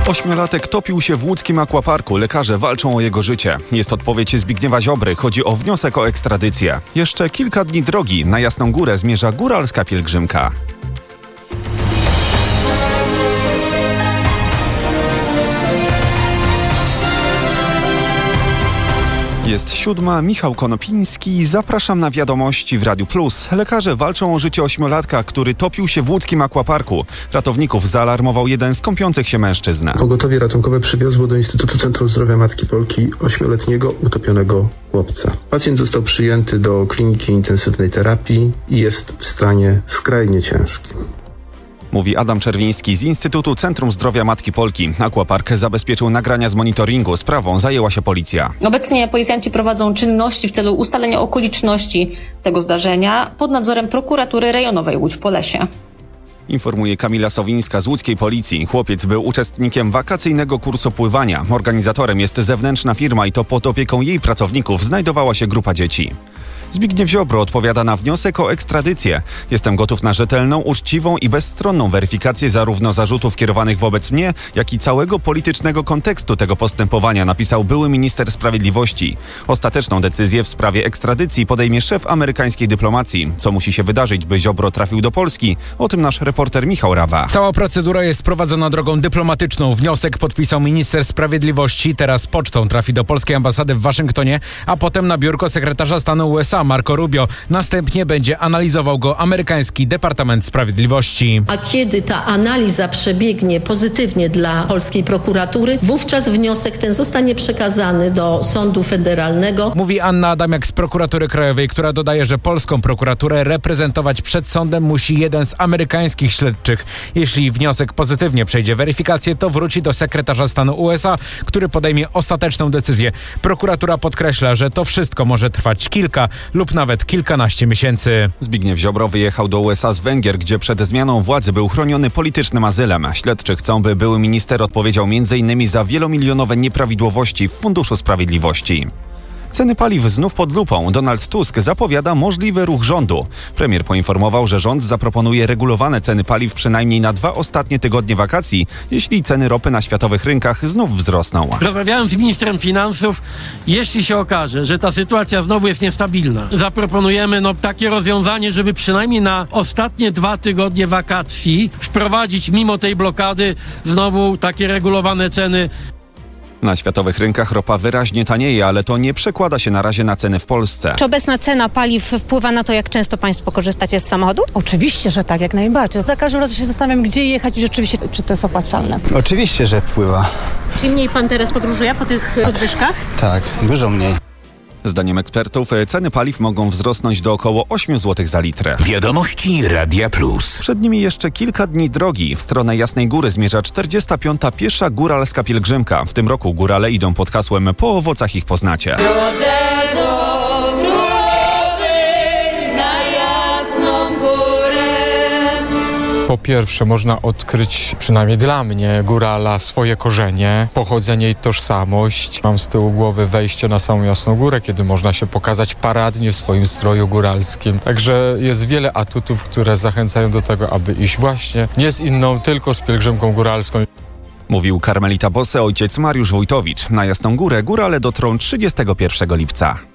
Ośmiolatek topił się w łódzkim akwaparku. Lekarze walczą o jego życie. Jest odpowiedź Zbigniewa Ziobry. Chodzi o wniosek o ekstradycję. Jeszcze kilka dni drogi. Na Jasną Górę zmierza góralska pielgrzymka. Jest 7, Michał Konopiński. Zapraszam na wiadomości w Radiu Plus. Lekarze walczą o życie ośmiolatka, który topił się w łódzkim akwaparku. Ratowników zaalarmował jeden z kąpiących się mężczyzn. Pogotowie ratunkowe przywiozło do Instytutu Centrum Zdrowia Matki Polki 8-letniego utopionego chłopca. Pacjent został przyjęty do kliniki intensywnej terapii i jest w stanie skrajnie ciężkim. Mówi Adam Czerwiński z Instytutu Centrum Zdrowia Matki Polki. Aquapark zabezpieczył nagrania z monitoringu. Sprawą zajęła się policja. Obecnie policjanci prowadzą czynności w celu ustalenia okoliczności tego zdarzenia pod nadzorem prokuratury rejonowej Łódź-Polesie. Informuje Kamila Sowińska z łódzkiej policji. Chłopiec był uczestnikiem wakacyjnego kursu pływania. Organizatorem jest zewnętrzna firma i to pod opieką jej pracowników znajdowała się grupa dzieci. Zbigniew Ziobro odpowiada na wniosek o ekstradycję. Jestem gotów na rzetelną, uczciwą i bezstronną weryfikację zarówno zarzutów kierowanych wobec mnie, jak i całego politycznego kontekstu tego postępowania, napisał były minister sprawiedliwości. Ostateczną decyzję w sprawie ekstradycji podejmie szef amerykańskiej dyplomacji. Co musi się wydarzyć, by Ziobro trafił do Polski? O tym nasz reporter Michał Rawa. Cała procedura jest prowadzona drogą dyplomatyczną. Wniosek podpisał minister sprawiedliwości. Teraz pocztą trafi do polskiej ambasady w Waszyngtonie, a potem na biurko sekretarza stanu USA Marco Rubio. Następnie będzie analizował go amerykański Departament Sprawiedliwości. A kiedy ta analiza przebiegnie pozytywnie dla polskiej prokuratury, wówczas wniosek ten zostanie przekazany do Sądu Federalnego. Mówi Anna Adamiak z Prokuratury Krajowej, która dodaje, że polską prokuraturę reprezentować przed sądem musi jeden z amerykańskich śledczych. Jeśli wniosek pozytywnie przejdzie weryfikację, to wróci do sekretarza stanu USA, który podejmie ostateczną decyzję. Prokuratura podkreśla, że to wszystko może trwać kilka lub nawet kilkanaście miesięcy. Zbigniew Ziobro wyjechał do USA z Węgier, gdzie przed zmianą władzy był chroniony politycznym azylem. Śledczy chcą, by były minister odpowiedział m.in. za wielomilionowe nieprawidłowości w Funduszu Sprawiedliwości. Ceny paliw znów pod lupą. Donald Tusk zapowiada możliwy ruch rządu. Premier poinformował, że rząd zaproponuje regulowane ceny paliw przynajmniej na 2 ostatnie tygodnie wakacji, jeśli ceny ropy na światowych rynkach znów wzrosną. Rozmawiałem z ministrem finansów. Jeśli się okaże, że ta sytuacja znowu jest niestabilna, zaproponujemy takie rozwiązanie, żeby przynajmniej na ostatnie 2 tygodnie wakacji wprowadzić mimo tej blokady znowu takie regulowane ceny. Na światowych rynkach ropa wyraźnie tanieje, ale to nie przekłada się na razie na ceny w Polsce. Czy obecna cena paliw wpływa na to, jak często państwo korzystacie z samochodu? Oczywiście, że tak, jak najbardziej. Za każdym razem się zastanawiam, gdzie jechać i rzeczywiście, czy to jest opłacalne. Oczywiście, że wpływa. Czy mniej pan teraz podróżuje po tych podwyżkach? Tak, dużo mniej. Zdaniem ekspertów ceny paliw mogą wzrosnąć do około 8 zł za litr. Wiadomości Radia Plus. Przed nimi jeszcze kilka dni drogi. W stronę Jasnej Góry zmierza 45. piesza góralska pielgrzymka. W tym roku górale idą pod hasłem "Po owocach ich poznacie". Po pierwsze, można odkryć, przynajmniej dla mnie, górala, swoje korzenie, pochodzenie i tożsamość. Mam z tyłu głowy wejście na samą Jasną Górę, kiedy można się pokazać paradnie w swoim stroju góralskim. Także jest wiele atutów, które zachęcają do tego, aby iść właśnie nie z inną, tylko z pielgrzymką góralską. Mówił karmelita Bosse ojciec Mariusz Wójtowicz. Na Jasną Górę górale dotrą 31 lipca.